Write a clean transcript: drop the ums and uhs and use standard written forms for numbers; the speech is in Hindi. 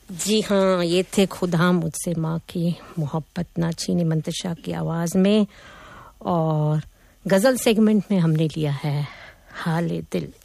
जी हाँ, ये थे खुदा मुझसे माँ की मोहब्बत ना छीनी मंतशा की आवाज़ में। और गज़ल सेगमेंट में हमने लिया है हाले दिल